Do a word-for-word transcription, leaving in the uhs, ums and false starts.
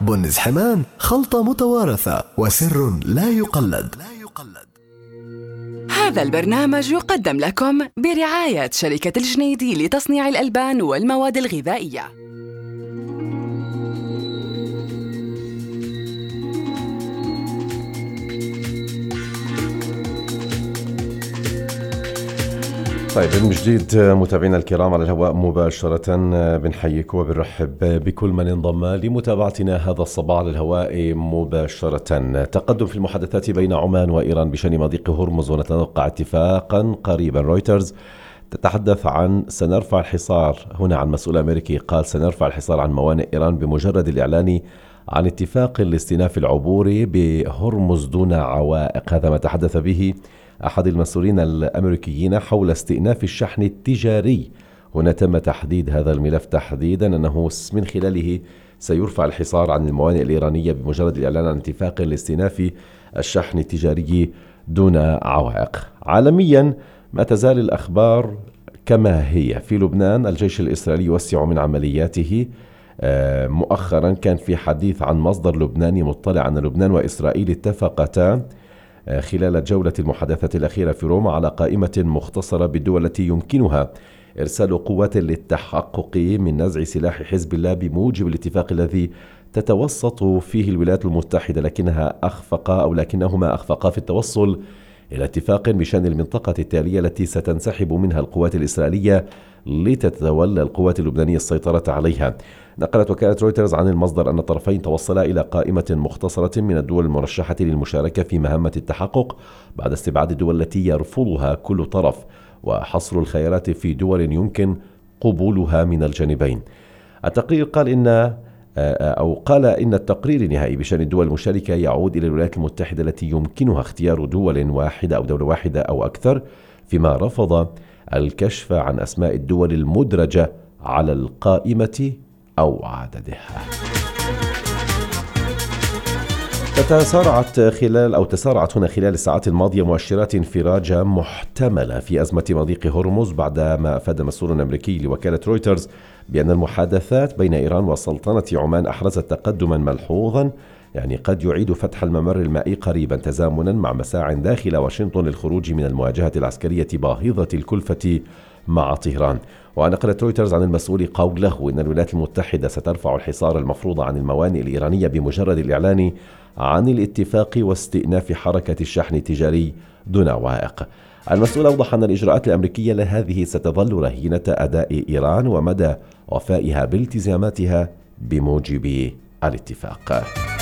بن زحمان خلطة متوارثة وسر لا يقلد. هذا البرنامج يقدم لكم برعاية شركة الجنيدي لتصنيع الألبان والمواد الغذائية. طيب من جديد متابعينا الكرام على الهواء مباشرة، بنحييكم وبنرحب بكل من انضم لمتابعتنا هذا الصباح على الهواء مباشرة. تقدم في المحادثات بين عمان وإيران بشأن مضيق هرمز، ونتوقع اتفاقا قريبا. رويترز تتحدث عن سنرفع الحصار، هنا عن مسؤول أمريكي قال سنرفع الحصار عن موانئ إيران بمجرد الإعلان عن اتفاق لاستئناف العبور بهرمز دون عوائق. هذا ما تحدث به أحد المسؤولين الأمريكيين حول استئناف الشحن التجاري. هنا تم تحديد هذا الملف تحديدا أنه من خلاله سيرفع الحصار عن الموانئ الإيرانية بمجرد الإعلان عن اتفاق لاستئناف الشحن التجاري دون عوائق. عالميا ما تزال الأخبار كما هي. في لبنان الجيش الإسرائيلي يوسع من عملياته. مؤخرا كان في حديث عن مصدر لبناني مطلع أن لبنان وإسرائيل اتفقتا خلال جولة المحادثات الأخيرة في روما على قائمة مختصرة بالدول التي يمكنها إرسال قوات للتحقق من نزع سلاح حزب الله بموجب الاتفاق الذي تتوسط فيه الولايات المتحدة، لكنها أخفق أو لكنهما أخفقا في التوصل إلى اتفاق بشأن المنطقة التالية التي ستنسحب منها القوات الإسرائيلية لتتولى القوات اللبنانية السيطرة عليها. نقلت وكالة رويترز عن المصدر أن الطرفين توصلا إلى قائمة مختصرة من الدول المرشحة للمشاركة في مهمة التحقق بعد استبعاد الدول التي يرفضها كل طرف وحصر الخيارات في دول يمكن قبولها من الجانبين. التقرير قال إن أو قال إن التقرير النهائي بشأن الدول المشاركة يعود إلى الولايات المتحدة التي يمكنها اختيار دول واحدة أو دولة واحدة أو أكثر، فيما رفض الكشف عن أسماء الدول المدرجة على القائمة أو عددها. تسارعت خلال أو تسارعت هنا خلال الساعات الماضية مؤشرات انفراج محتملة في أزمة مضيق هرمز بعدما أفاد مسؤول أمريكي لوكالة رويترز بأن المحادثات بين إيران وسلطنة عمان أحرزت تقدما ملحوظا، يعني قد يعيد فتح الممر المائي قريبا تزامنا مع مساع داخل واشنطن للخروج من المواجهة العسكرية باهظة الكلفة مع طهران. ونقلت رويترز عن المسؤول قوله إن الولايات المتحدة سترفع الحصار المفروض عن الموانئ الإيرانية بمجرد الإعلان عن الاتفاق واستئناف حركة الشحن التجاري دون عوائق. المسؤول أوضح أن الإجراءات الأمريكية لهذه ستظل رهينة أداء إيران ومدى وفائها بالتزاماتها بموجب الاتفاق.